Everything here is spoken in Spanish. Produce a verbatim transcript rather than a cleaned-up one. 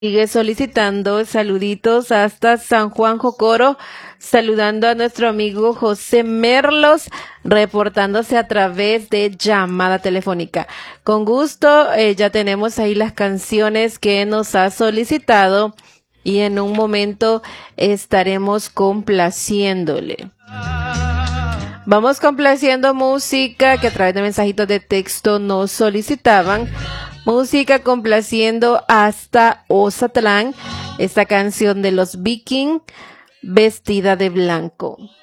Sigue solicitando saluditos hasta San Juan Jocoro, saludando a nuestro amigo José Merlos, reportándose a través de llamada telefónica. Con gusto, eh, ya tenemos ahí las canciones que nos ha solicitado y en un momento estaremos complaciéndole. Vamos complaciendo música que a través de mensajitos de texto nos solicitaban. Música complaciendo hasta Ozatlán, esta canción de los Viking, Vestida de Blanco.